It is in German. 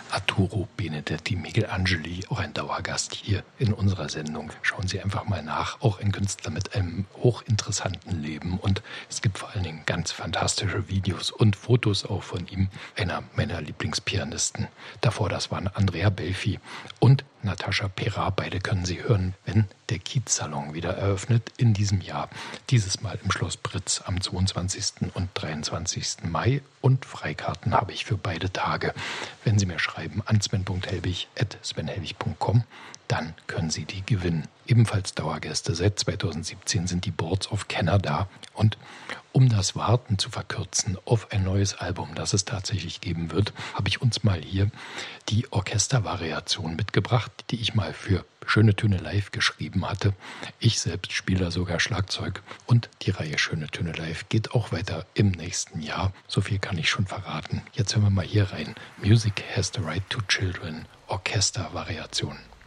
Arturo Benedetti Michelangeli, auch ein Dauergast hier in unserer Sendung. Schauen Sie einfach mal nach, auch ein Künstler mit einem hochinteressanten Leben, und es gibt vor allen Dingen ganz fantastische Videos und Fotos auch von ihm, einer meiner Lieblingspianisten. Davor, das waren Andrea Belfi und Natascha Pera. Beide können Sie hören, wenn der Kiez-Salon wieder eröffnet in diesem Jahr. Dieses Mal im Schloss Britz am 22. und 23. Mai. Und Freikarten habe ich für beide Tage. Wenn Sie mir schreiben an sven.helbig@svenhelbig.com, dann können Sie die gewinnen. Ebenfalls Dauergäste. Seit 2017 sind die Boards of Canada. Und um das Warten zu verkürzen auf ein neues Album, das es tatsächlich geben wird, habe ich uns mal hier die Orchestervariation mitgebracht, die ich mal für Schöne Töne live geschrieben hatte. Ich selbst spiele sogar Schlagzeug, und die Reihe Schöne Töne live geht auch weiter im nächsten Jahr. So viel kann ich schon verraten. Jetzt hören wir mal hier rein. Music has the right to children. Orchestervariation.